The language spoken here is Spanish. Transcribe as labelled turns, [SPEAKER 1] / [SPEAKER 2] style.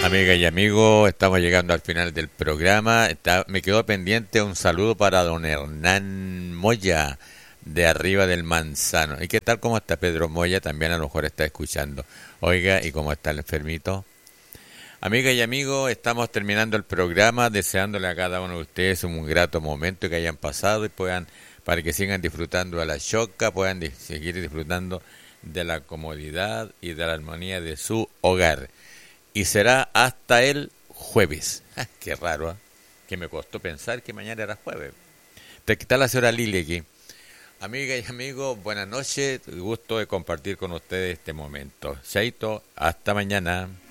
[SPEAKER 1] Amigas y amigos, estamos llegando al final del programa. Me quedó pendiente un saludo para don Hernán Moya, de arriba del Manzano. ¿Y qué tal? ¿Cómo está Pedro Moya? También a lo mejor está escuchando. Oiga, ¿y cómo está el enfermito? Amigas y amigos, estamos terminando el programa, deseándole a cada uno de ustedes un grato momento que hayan pasado y puedan, para que sigan disfrutando de la choca, puedan seguir disfrutando de la comodidad y de la armonía de su hogar. Y será hasta el jueves. Qué raro, ¿eh? Que me costó pensar que mañana era jueves. ¿Qué tal la señora Lili aquí? Amigas y amigos, buenas noches. Gusto de compartir con ustedes este momento. Chaito, hasta mañana.